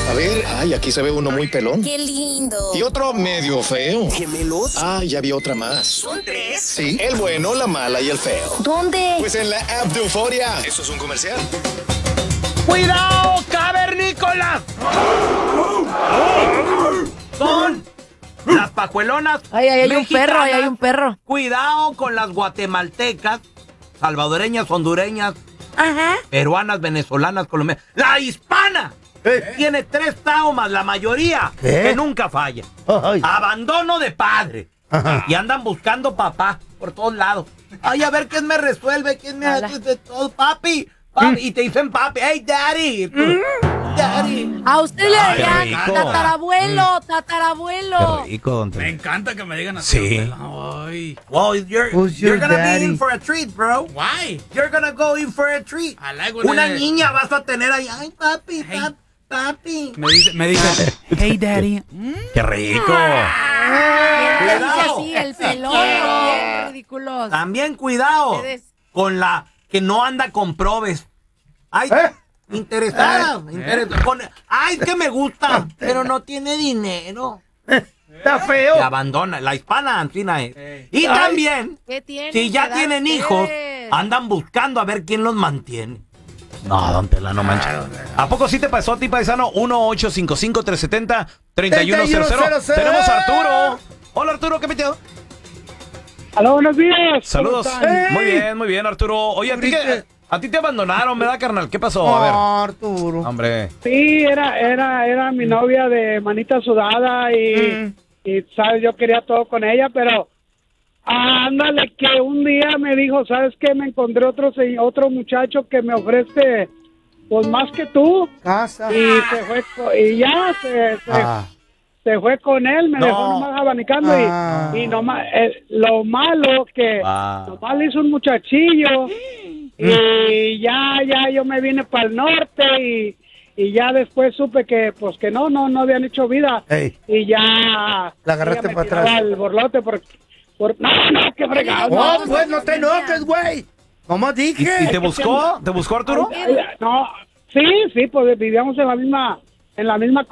A ver, ay, aquí se ve uno muy pelón. ¡Qué lindo! Y otro medio feo. ¿Gemelos? Ah, ya vi otra más. ¿Son tres? Sí, el bueno, la mala y el feo. ¿Dónde? Pues en la app de Euforia. ¿Eso es un comercial? ¡Cuidado, cavernícolas! Son las pajuelonas. Ay, hay un mexicanas. perro, ahí hay un perro. Cuidado con las guatemaltecas, salvadoreñas, hondureñas, Ajá. peruanas, venezolanas, colombianas. ¡La hispana! Tiene 3 traumas, la mayoría, que nunca falla. Ay. Abandono de padre. Ajá. Y andan buscando papá por todos lados. Ay, a ver quién me resuelve, quién me hace de todo. Papi, y te dicen papi. Hey, daddy. Daddy. A usted le Ay, dirían qué rico. tatarabuelo, tatarabuelo. rico, don Me encanta que me digan así. Sí. Ay. Well, you're Who's your gonna daddy? be in for a treat, bro. Why? You're gonna go in for a treat. I like when Una they- niña vas a tener ahí. Ay, papi, Hey. papi. Me dice, hey daddy. Qué rico. ¿Quién te dice Cuidado. así? El pelón, bien ridículos. También cuidado Ustedes. con la que no anda con probes. Ay, interesada. Ay, es que me gusta, pero no tiene dinero. Está feo. Se abandona. La hispana Antina es. Y también, ¿Qué tienen si ya que dar tienen ustedes? hijos, andan buscando a ver quién los mantiene. No, don Tela, no manches. ¿A poco sí te pasó a ti, paisano? 1-855-370-3100. Tenemos a Arturo. Hola, Arturo, ¿qué metido? Aló, buenos días. Saludos. Muy bien, Arturo. Oye, a ti te abandonaron, ¿verdad, carnal? ¿Qué pasó? A ver. Arturo. Hombre. Sí, era mi novia de manita sudada y sabes, yo quería todo con ella, pero ándale que un día me dijo, ¿sabes qué? Me encontré otro muchacho que me ofrece pues más que tú Casa. y se fue se fue con él, me dejó nomás abanicando y nomás lo malo que nomás le hizo un muchachillo y ya yo me vine para el norte y ya después supe que pues que no habían hecho vida. Ey. Y ya La agarraste ella me para tiraba atrás. el borlote por no, qué fregado. No, pues no te enojes, güey. ¿Cómo dije? ¿Y te buscó? ¿Te buscó, Arturo? No, sí, pues vivíamos en la misma